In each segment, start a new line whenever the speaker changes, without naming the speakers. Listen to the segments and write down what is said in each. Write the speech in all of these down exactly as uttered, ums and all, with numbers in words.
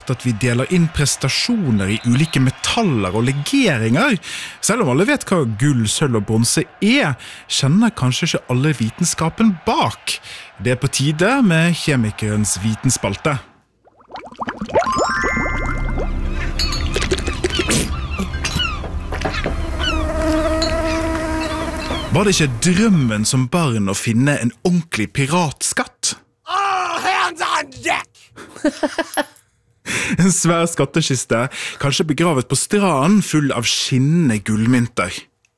at vi deler inn prestasjoner i ulike metaller og legeringer. Selv om alle vet hva gull, sølv og bronse er, kjenner kanskje ikke alle vitenskapen bak. Det er på tide med kjemikerens vitenspalte. Var det ikke drømmen som barn å finne en ordentlig piratskatt?
All hands on deck!
En svær skattekiste, kanskje begravet på stranden full av skinnende gullmynter.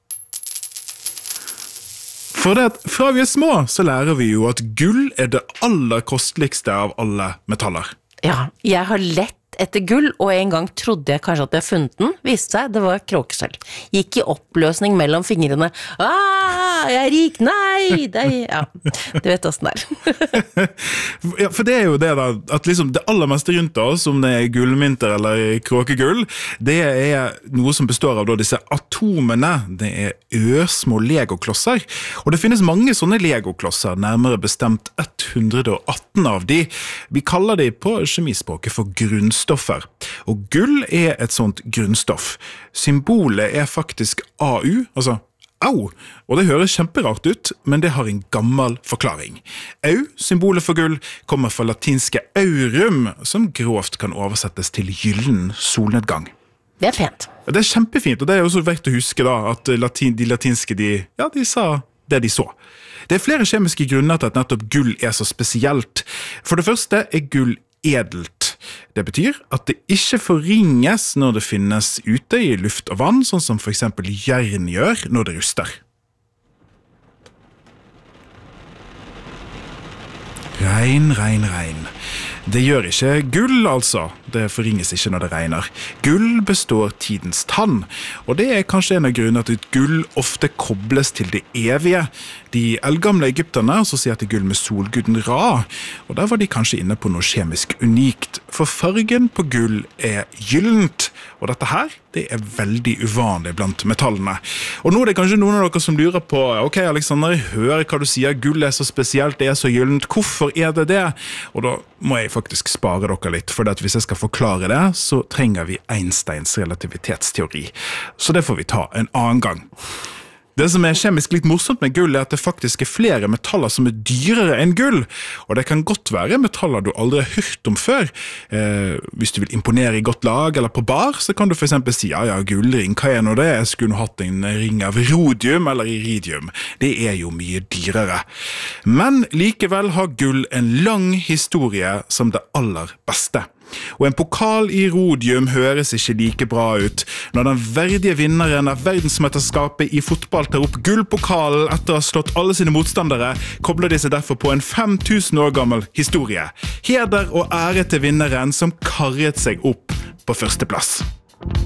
For det at fra vi er små, så lærer vi jo at gull er det aller kosteligste av alle metaller.
Ja, jeg har lett etter gull, og en gang trodde jeg kanskje at jeg funnet den. Viste seg, det var kråkesølv. Gikk i oppløsning mellom fingrene. Ah, jeg er rik, nei! Det er, ja, du vet hvordan det er.
Ja, for det er jo det da, at liksom det aller meste rundt oss, om det er gullmynter eller kråkegull, det er noe som består av da, disse atomene. Det er ørsmå legoklosser. Og det finnes mange sånne legoklosser, nærmere bestemt ett hundre og atten av de. Vi kaller de på kjemispråket for grunnstoffer. Og gull er et sånt grunnstoff. Symbolet er faktisk A U, altså au, og det høres kjemperart ut, men det har en gammel forklaring. Au, symbolet for gull, kommer fra latinske aurum, som grovt kan oversettes til gyllen solnedgang.
Det er pent.
Det er kjempefint, og det er også verdt å huske da, at latin, de latinske, de, ja, de sa det de så. Det er flere kjemiske grunner til at nettopp gull er så spesielt. For det første er gull edelt. Det betyr at det ikke forringes når det finnes ute i luft og vann, sånn som for eksempel jern gjør når det ruster. Regn, regn, regn. Det gjør ikke gull, altså. Det forringes ikke når det regner. Gull består tidens tann, og det er kanskje en av grunnene til at gull ofte kobles til det evige. De eldgamle egypterne assosierte gull med solguden Ra, og der var de kanskje inne på noe kjemisk unikt, for fargen på gull er gyllent, og dette her, det er veldig uvanlig blant metallene. Og nå er det kanskje noen av dere som lurer på, ok Alexander, hør hva du sier, gull er så spesielt, det er så gyllent, hvorfor er det det? Og da må jeg faktisk spare dere litt, for hvis jeg skal forklare det, så trenger vi Einsteins relativitetsteori. Så det får vi ta en annen gang. Det som er kjemisk litt morsomt med gull er at det faktisk er flere metaller som er dyrere enn gull, og det kan godt være metaller du aldri har hørt om før. Eh, hvis du vil imponere i godt lag eller på bar, så kan du for eksempel si, ja, ja, gullring, hva er nå det? Jeg skulle hatt en ring av rhodium eller iridium. Det er jo mye dyrere. Men likevel har gull en lang historie som det aller beste. Og en pokal i rhodium høres ikke like bra ut. Når den verdige vinneren av verdensmesterskapet i fotball tar opp gullpokalen etter å ha slått alle sine motstandere, kobler de seg derfor på en fem tusen år gammel historie. Heder og ære til vinneren som karret seg opp på første plass.